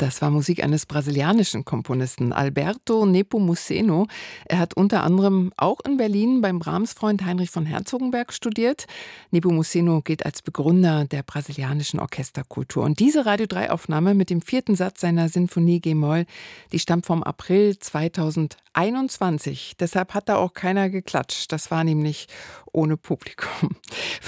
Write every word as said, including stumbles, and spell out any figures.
Das war Musik eines brasilianischen Komponisten, Alberto Nepomuceno. Er hat unter anderem auch in Berlin beim Brahms-Freund Heinrich von Herzogenberg studiert. Nepomuceno gilt als Begründer der brasilianischen Orchesterkultur. Und diese Radio drei Aufnahme mit dem vierten Satz seiner Sinfonie G-Moll, die stammt vom April zweitausendeinundzwanzig. Deshalb hat da auch keiner geklatscht. Das war nämlich ohne Publikum.